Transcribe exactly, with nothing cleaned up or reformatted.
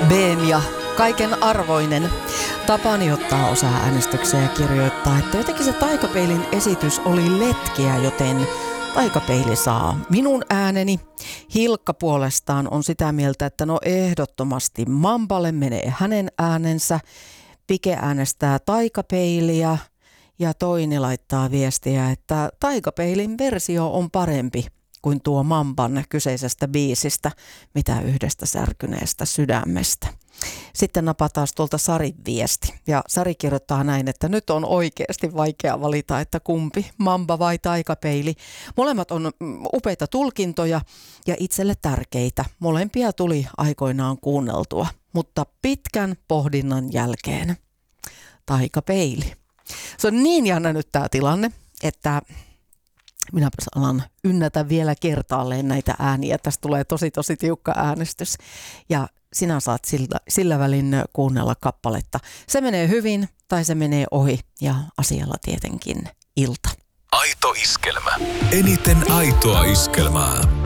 B M ja kaiken arvoinen. Tapani ottaa osaa äänestykseen ja kirjoittaa, että jotenkin se Taikapeilin esitys oli letkeä, joten Taikapeili saa minun ääneni. Hilkka puolestaan on sitä mieltä, että no ehdottomasti Mampalle menee hänen äänensä. Pike äänestää Taikapeiliä ja Toini laittaa viestiä, että Taikapeilin versio on parempi kuin tuo Mampan kyseisestä biisistä, mitä yhdestä särkyneestä sydämestä. Sitten napataan tuolta Sarin viesti. Ja Sari kirjoittaa näin, että nyt on oikeasti vaikea valita, että kumpi, Mamba vai Taikapeili. Molemmat on upeita tulkintoja ja itselle tärkeitä. Molempia tuli aikoinaan kuunneltua, mutta pitkän pohdinnan jälkeen Taikapeili. Se on niin jännä nyt tämä tilanne, että minäpäs alan ynnätä vielä kertaalleen näitä ääniä. Tästä tulee tosi tosi tiukka äänestys ja sinä saat sillä, sillä välin kuunnella kappaletta. Se menee hyvin tai se menee ohi ja asialla tietenkin ilta. Aito iskelmä. Eniten aitoa iskelmää.